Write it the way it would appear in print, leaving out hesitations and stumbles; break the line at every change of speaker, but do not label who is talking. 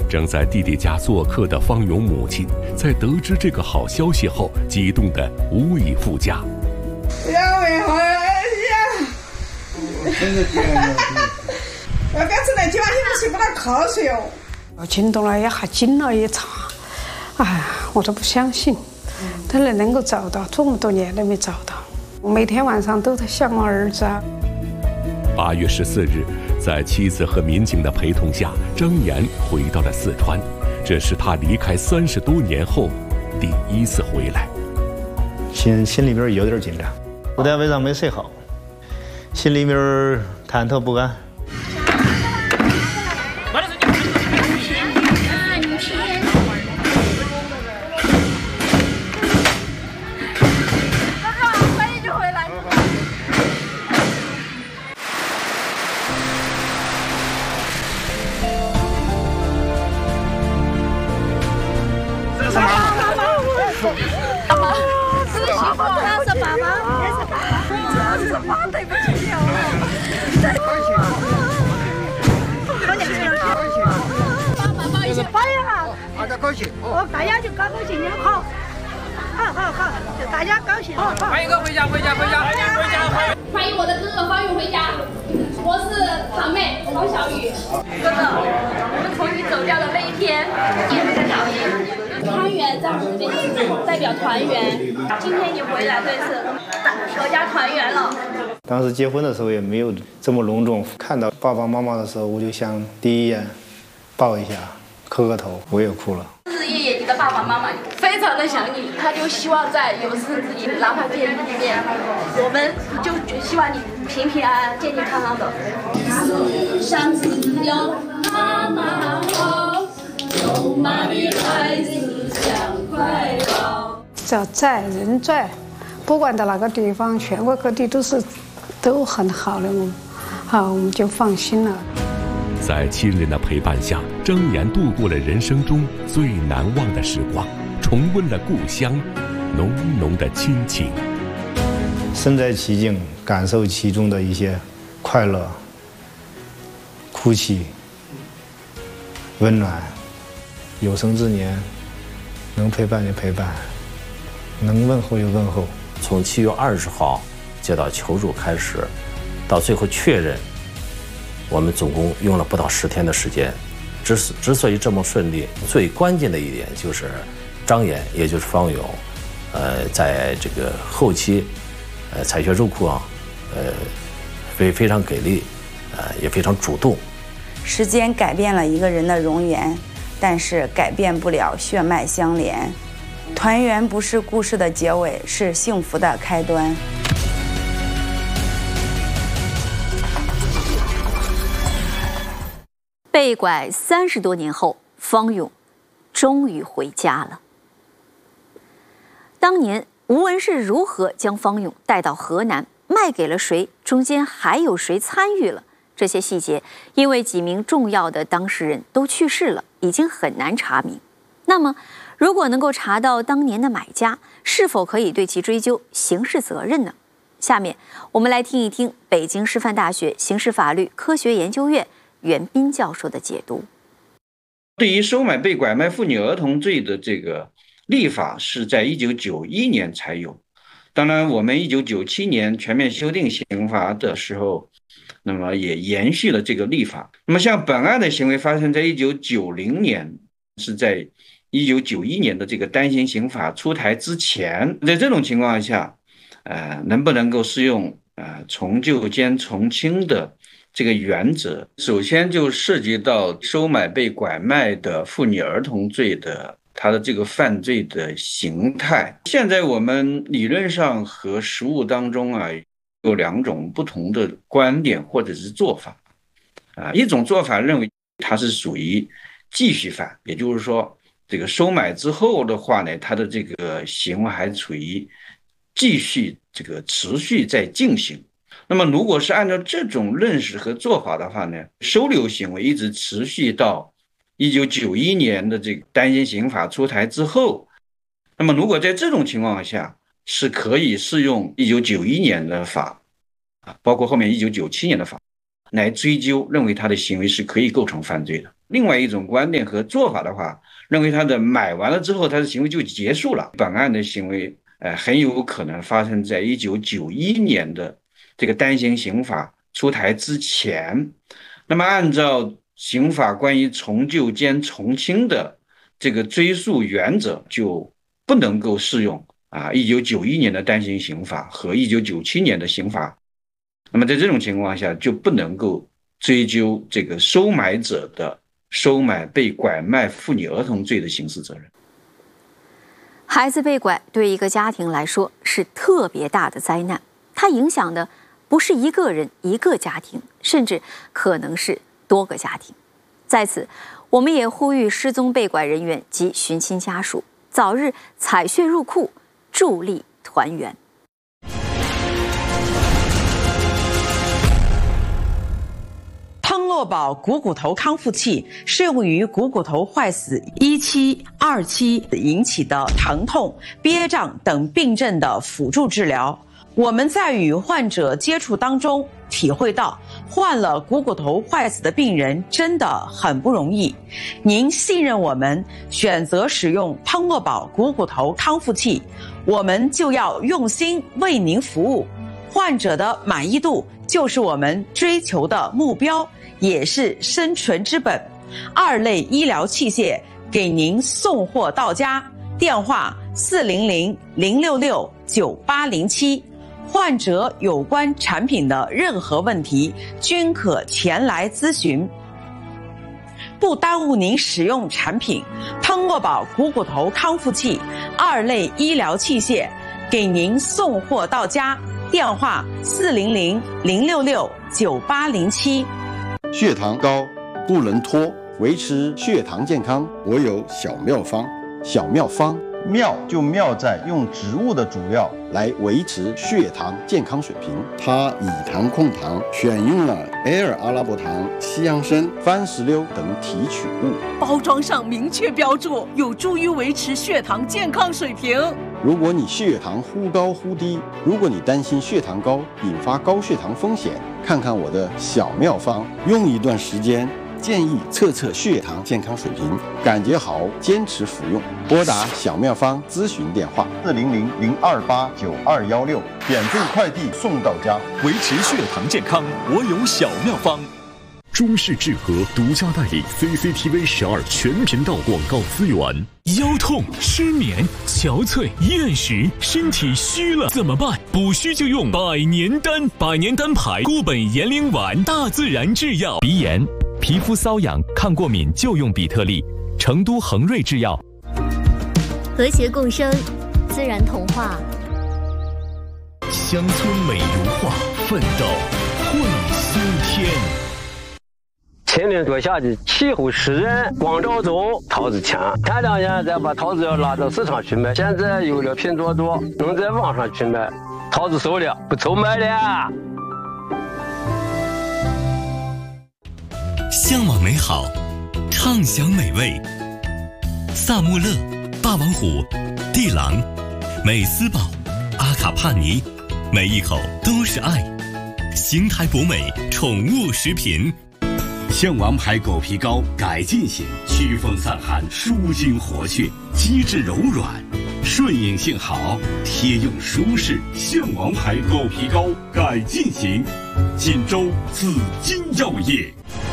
正在弟弟家做客的方勇母亲，在得知这个好消息后，激动得无以复加。
两位好呀！要该吃点酒，你们不能瞌睡哦。
我惊动了，也还惊了一场。哎呀，我都不相信，他能够找到，这么多年都没找到。我每天晚上都在想我儿子。
8月14日，在妻子和民警的陪同下，张岩回到了四川。这是他离开30多年后第一次回来。
心里边有点紧张，昨天晚上没睡好，心里面忐忑不安。
对不起你哦，抱一起抱一下，大家高兴哦，大家就高兴，好，大家高兴。
欢迎哥回家。欢迎我的哥哥方宇回家，我是堂妹方小雨。哥哥，我们从你走掉的那一天也非常讨厌。团圆在我们这边代表团圆，今天你回来，这次阖家团圆了。
当时结婚的时候也没有这么隆重，看到爸爸妈妈的时候，我就想第一眼抱一下，磕个头，我也哭了。
日夜也你的爸爸妈妈非常的想你，他就希望在有生之年，哪怕见一面，我们就希望你平平安安、健健康康的。世上只有妈妈好，有妈的孩子像块宝。
只要在人在，不管到哪个地方，全国各地都很好的，我们就放心了。
在亲人的陪伴下，张岩度过了人生中最难忘的时光，重温了故乡浓浓的亲情。
身在其境，感受其中的一些快乐、哭泣、温暖。有生之年，能陪伴就陪伴，能问候就问候。
从7月20号接到求助开始，到最后确认，我们总共用了不到10天的时间。之所以这么顺利，最关键的一点就是张岩，也就是方勇，在这个后期，采血入库非常给力，也非常主动。
时间改变了一个人的容颜，但是改变不了血脉相连。团圆不是故事的结尾，是幸福的开端。
被拐30多年后，方勇终于回家了。当年吴文是如何将方勇带到河南，卖给了谁？中间还有谁参与了？这些细节因为几名重要的当事人都去世了，已经很难查明。那么，如果能够查到当年的买家，是否可以对其追究刑事责任呢？下面我们来听一听北京师范大学刑事法律科学研究院袁斌教授的解读。
对于收买被拐卖妇女儿童罪的这个立法是在1991年才有。当然，我们1997年全面修订刑法的时候，那么也延续了这个立法。那么像本案的行为发生在1990年，是在1991年的这个单行刑法出台之前。在这种情况下，能不能够适用从旧兼从轻的这个原则，首先就涉及到收买被拐卖的妇女儿童罪的它的这个犯罪的形态。现在我们理论上和实务当中有2种不同的观点或者是做法。一种做法认为它是属于继续犯，也就是说这个收买之后的话呢，它的这个行为还处于继续这个持续在进行。那么如果是按照这种认识和做法的话呢，收留行为一直持续到1991年的这个单行刑法出台之后，那么如果在这种情况下是可以适用1991年的法，包括后面1997年的法来追究，认为他的行为是可以构成犯罪的。 另外一种观点和做法的话，认为他的买完了之后，他的行为就结束了。本案的行为，很有可能发生在1991年的这个单行刑法出台之前。那么，按照刑法关于从旧兼从轻的这个追诉原则，就不能够适用1991年的单行刑法和1997年的刑法。那么在这种情况下，就不能够追究这个收买者的收买被拐卖妇女儿童罪的刑事责任。
孩子被拐对一个家庭来说是特别大的灾难，它影响的不是一个人一个家庭，甚至可能是多个家庭。在此，我们也呼吁失踪被拐人员及寻亲家属早日采血入库，助力团圆。
汤诺宝股骨头康复器适用于股骨头坏死1期、2期引起的疼痛、憋胀等病症的辅助治疗。我们在与患者接触当中体会到，患了股骨头坏死的病人真的很不容易。您信任我们，选择使用汤诺宝股骨头康复器，我们就要用心为您服务。患者的满意度就是我们追求的目标，也是生存之本。2类医疗器械给您送货到家，电话400-066-9807。患者有关产品的任何问题均可前来咨询，不耽误您使用产品。汤诺宝股骨头康复器2类医疗器械给您送货到家，电话400-066-9807。
血糖高不能拖，维持血糖健康，我有小妙方。小妙方，妙就妙在用植物的主料来维持血糖健康水平。它以糖控糖，选用了埃尔阿拉伯糖、西洋参、番石榴等提取物，
包装上明确标注，有助于维持血糖健康水平。
如果你血糖忽高忽低，如果你担心血糖高引发高血糖风险，看看我的小妙方，用一段时间，建议测测血糖健康水平，感觉好坚持服用。拨打小妙方咨询电话400-028-9216，免费快递送到家。
维持血糖健康，我有小妙方。中视智和独家代理 CCTV 12全频道广告资源。腰痛、失眠、憔悴、厌食，身体虚了怎么办？补虚就用百年丹，百年丹牌固本延龄丸，大自然制药。鼻炎、皮肤瘙痒、抗过敏就用比特利，成都恒瑞制药。
和谐共生，自然童话。
乡村美如画，奋斗会新天。
前年多下的气候湿润，光照中桃子强。前2年再把桃子要拉到市场去卖，现在有了拼多多，能在网上去卖，桃子熟了，不愁卖了。
向往美好，畅享美味。萨穆勒、霸王虎、地狼、美斯堡、阿卡帕尼，每一口都是爱。邢台博美宠物食品。
象王牌狗皮膏改进型，祛风散寒，舒筋活血，机质柔软，顺应性好，贴用舒适。象王牌狗皮膏改进型，锦州紫金药业。